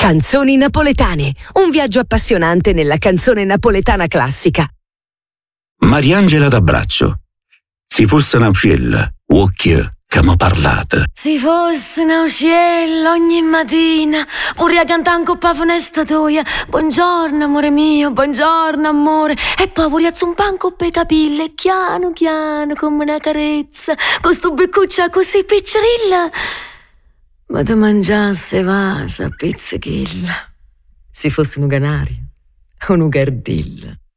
Canzoni napoletane, un viaggio appassionante nella canzone napoletana classica. Mariangela d'Abbraccio. Si fosse una uccella, occhio che m'ho parlato. Si fosse una uccella ogni mattina, vorrei cantare un coppa funesta toia. Buongiorno amore mio, buongiorno amore. E poi vorrei zumpare un coppa i capelli, piano piano come una carezza, con sto beccuccia così piccerilla. Ma te mangiasse vasa, pizzichilla. Si fosse un canario, un gardilla.